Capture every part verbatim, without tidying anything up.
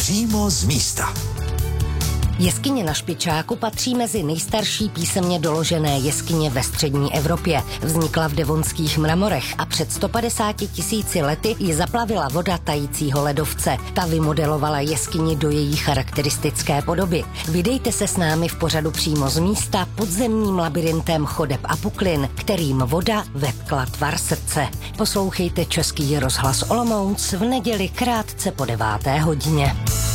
Přímo z místa. Jeskyně na Špičáku patří mezi nejstarší písemně doložené jeskyně ve střední Evropě. Vznikla v devonských mramorech a před sto padesáti tisíci lety ji zaplavila voda tajícího ledovce. Ta vymodelovala jeskyni do její charakteristické podoby. Vydejte se s námi v pořadu Přímo z místa podzemním labirintem chodeb a puklin, kterým voda vetkla tvar srdce. Poslouchejte Český rozhlas Olomouc v neděli krátce po deváté hodině.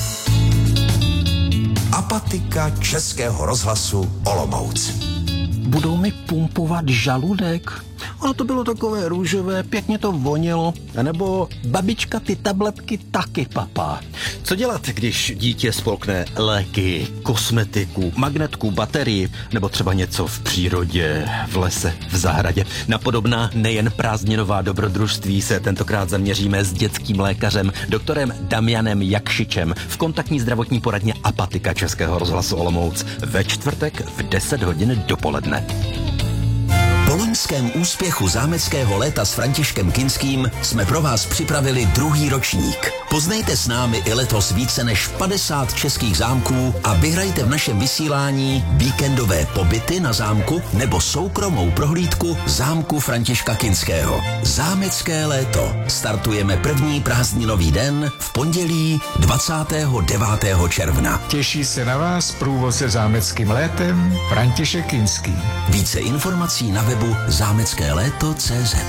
Apatika Českého rozhlasu Olomouc. Budou mi pumpovat žaludek? Ono to bylo takové růžové, pěkně to vonilo. A nebo babička ty tabletky taky papá. Co dělat, když dítě spolkne léky, kosmetiku, magnetku, baterii, nebo třeba něco v přírodě, v lese, v zahradě? Na podobná nejen prázdninová dobrodružství se tentokrát zaměříme s dětským lékařem, doktorem Damianem Jakšičem v kontaktní zdravotní poradně Apatika Českého rozhlasu Olomouc ve čtvrtek v deset hodin dopoledne. Po loňském úspěchu zámeckého léta s Františkem Kinským jsme pro vás připravili druhý ročník. Poznejte s námi i letos více než padesát českých zámků a vyhrajte v našem vysílání víkendové pobyty na zámku nebo soukromou prohlídku zámku Františka Kinského. Zámecké léto. Startujeme první prázdninový den v pondělí dvacátého devátého června. Těší se na vás průvodce zámeckým létem František Kinský. Více informací na webu zámecké léto tečka cé zet.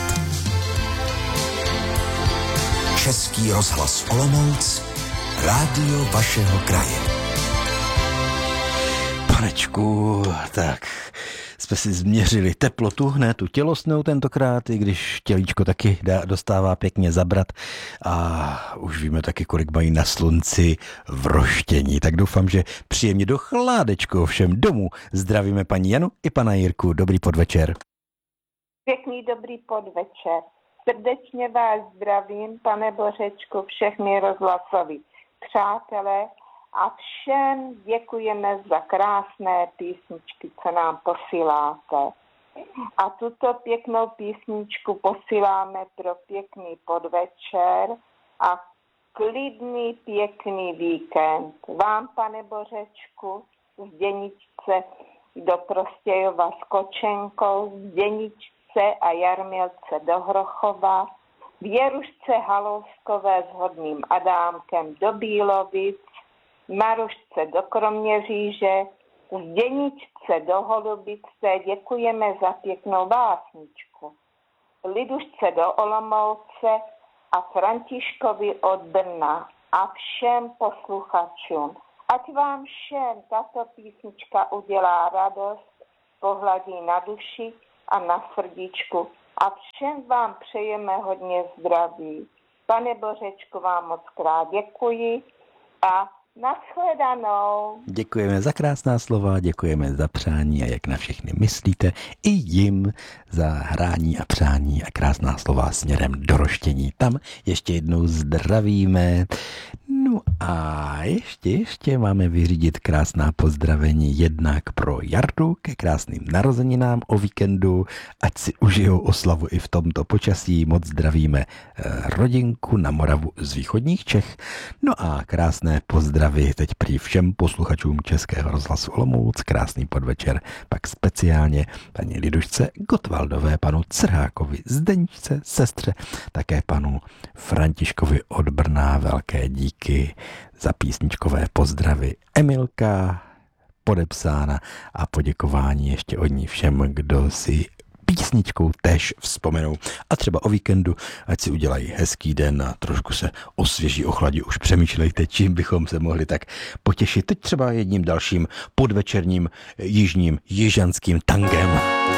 Český rozhlas Olomouc, rádio vašeho kraje. Panečku, tak jsme si změřili teplotu, ne tu tělostnou tentokrát, i když tělíčko taky dá, dostává pěkně zabrat a už víme taky, kolik mají na slunci vroštění. Tak doufám, že příjemně do chládečku všem domů zdravíme paní Janu i pana Jirku. Dobrý podvečer. Pěkný dobrý podvečer. Srdečně vás zdravím, pane Bořečku, všechny rozhlasoví přátelé a všem děkujeme za krásné písničky, co nám posíláte. A tuto pěknou písničku posíláme pro pěkný podvečer a klidný pěkný víkend. Vám, pane Bořečku, z Děničce do Prostějova s Kočenkou, z Děničce a Jarmilce do Hrochova, Věrušce Halouskové s Hodným Adámkem do Bílovic, Marušce do Kroměříže, z Děničce do Holubice děkujeme za pěknou básničku. Lidušce do Olomouce a Františkovi od Brna a všem posluchačům. Ať vám všem tato písnička udělá radost, pohladí na duši a na srdíčku. A všem vám přejeme hodně zdraví. Pane Bořečku, vám moc krát děkuji a nashledanou. Děkujeme za krásná slova, děkujeme za přání a jak na všechny myslíte, i jim za hrání a přání a krásná slova směrem do roštění. Tam ještě jednou zdravíme. No a ještě, ještě máme vyřídit krásná pozdravení jednak pro Jardu ke krásným narozeninám o víkendu, ať si užijou oslavu i v tomto počasí. Moc zdravíme rodinku na Moravu z východních Čech. No a krásné pozdravy teď prý všem posluchačům Českého rozhlasu Olomouc. Krásný podvečer pak speciálně paní Lidušce Gotwaldové, panu Crhákovi, Zdeňčce, sestře, také panu Františkovi od Brna. Velké díky za písničkové pozdravy. Emilka podepsána a poděkování ještě od ní všem, kdo si písničkou též vzpomenou. A třeba o víkendu, ať si udělají hezký den a trošku se osvěží, ochladí. Už přemýšlejte, čím bychom se mohli tak potěšit. Teď třeba jedním dalším podvečerním jižním jižanským tangem.